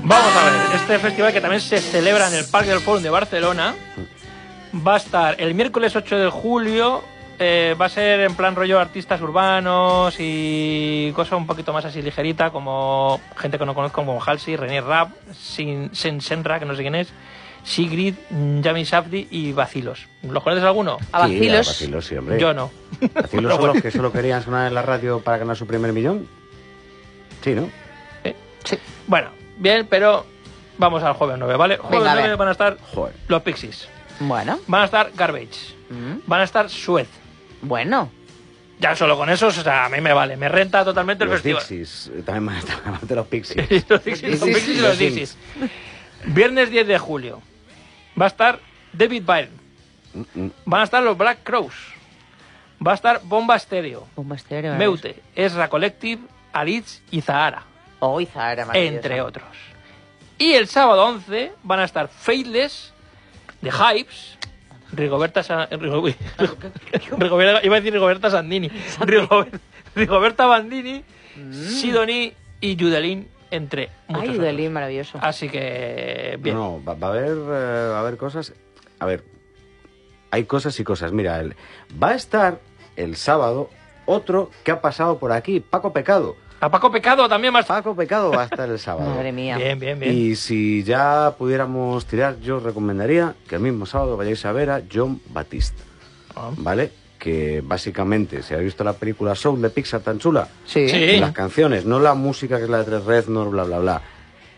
Vamos a ver, este festival que también se celebra en el Parque del Fòrum de Barcelona va a estar el miércoles 8 de julio. Va a ser en plan rollo artistas urbanos y cosa un poquito más así ligerita, como gente que no conozco, como Halsey, René Rapp, Senra, que no sé quién es, Sigrid, Yami Safdie y Bacilos. ¿Los conoces alguno? ¿A Bacilos? Sí, a Bacilos, sí, hombre. Yo no. ¿Bacilos son los que solo querían sonar en la radio para ganar su primer millón? Sí, ¿no? Sí. Bueno, bien, pero vamos al jueves 9, ¿vale? Jueves Venga, 9 a ver. van a estar Joder. los Pixies, Bueno. van a estar Garbage, van a estar Suez. Bueno. Ya solo con esos, o sea, a mí me vale, me renta totalmente el Los festival. Dixies, también van a estar de los Pixies. Los Pixies, los Pixies y los Dixies. Viernes 10 de julio va a estar David Byrne, van a estar los Black Crowes, va a estar Bomba Estéreo, Bomba Estéreo. Meute, Ezra Collective, Alice y Zahara, Oh, Zahara, maravillosa. entre otros. Y el sábado 11 van a estar Faithless, The Hypes, Rigoberta iba a decir Rigoberta Sandini, Rigoberta Bandini, Sidonie y Judelin, entre muchos Ay, otros. Judelín, maravilloso. Así que bien. No, va a haber cosas. A ver, hay cosas y cosas. Mira, va a estar el sábado otro que ha pasado por aquí, Paco Pecado. A Paco Pecado también más. Paco Pecado va a estar el sábado. Madre mía. Bien, bien, bien. Y si ya pudiéramos tirar, yo os recomendaría que el mismo sábado vayáis a ver a John Batiste, Ah. ¿vale? Que básicamente, si habéis visto la película Soul de Pixar tan chula, Sí. Sí. las canciones, no la música que es la de Tres Reznor, bla, bla, bla.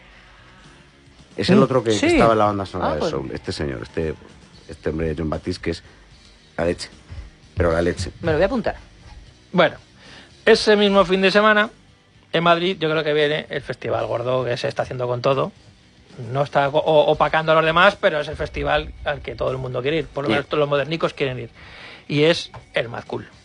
Es el otro que Sí. estaba en la banda sonora Ah, de pues. Soul, este señor, este hombre de John Batiste, que es la leche, pero la leche. Me lo voy a apuntar. Bueno, ese mismo fin de semana, en Madrid, yo creo que viene el festival gordo que se está haciendo con todo. No está opacando a los demás, pero es el festival al que todo el mundo quiere ir. Por lo menos todos los modernicos quieren ir. Y es el Mad Cool.